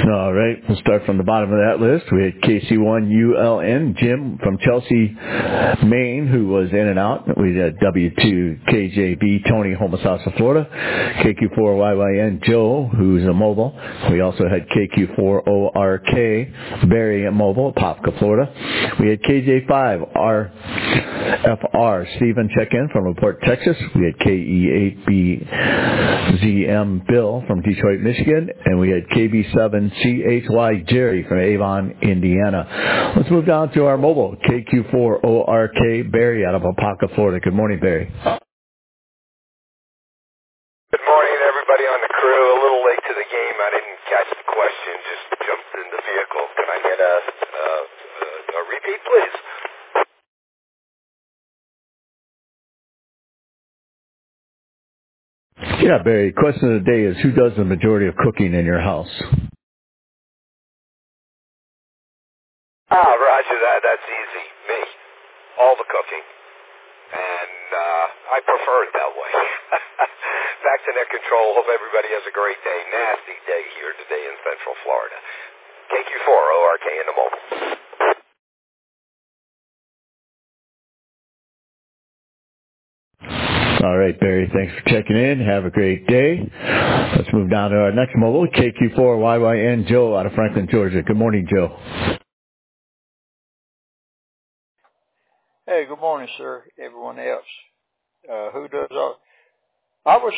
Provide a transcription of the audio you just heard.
All right, we'll start from the bottom of that list. We had KC1ULN, Jim from Chelsea, Maine, who was in and out. We had W2KJB, Tony, Homosassa, Florida. KQ4YYN, Joe, who's a mobile. We also had KQ4ORK, Barry, a mobile, Popka, Florida. We had KJ5RFR, Stephen, check-in from LaPorte, Texas. We had KE8BZM, Bill from Detroit, Michigan. And we had KB7CHY, Jerry from Avon, Indiana. Let's move down to our mobile, KQ4ORK, Barry out of Apopka, Florida. Good morning, Barry. Good morning, everybody on the crew. A little late to the game. I didn't catch the question. Just jumped in the vehicle. Can I get a repeat, please? Yeah, Barry. Question of the day is, who does the majority of cooking in your house? Roger that. That's easy. Me. All the cooking. And I prefer it that way. Back to net control. Hope everybody has a great day. Nasty day here today in Central Florida. KQ4ORK in the mobile. All right, Barry, thanks for checking in. Have a great day. Let's move down to our next mobile, KQ4YYN, Joe out of Franklin, Georgia. Good morning, Joe. Hey, good morning, sir. Everyone else. Who does all? I was